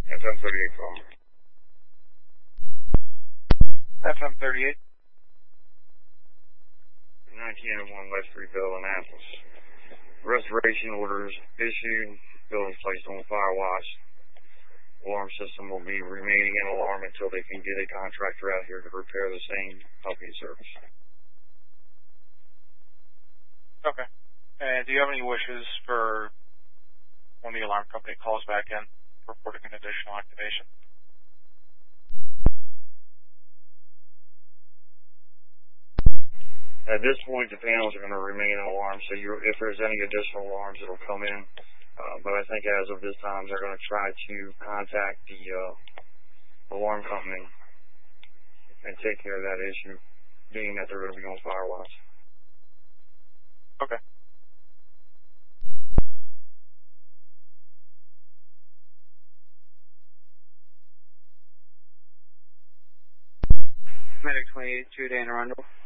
FM 38 call. FM 38. 1901 West Streetville, Annapolis. Restoration orders issued. Buildings placed on fire watch. Alarm system will be remaining in alarm until they can get a contractor out here to repair the same pumping service. Okay. And do you have any wishes for when the alarm company calls back in reporting an additional activation? At this point, the panels are going to remain in alarm, so if there's any additional alarms, it'll come in. But I think as of this time, they're going to try to contact the alarm company and take care of that issue, being that they're going to be on fire watch. Okay. Medic 28, Jude Anne Arundel.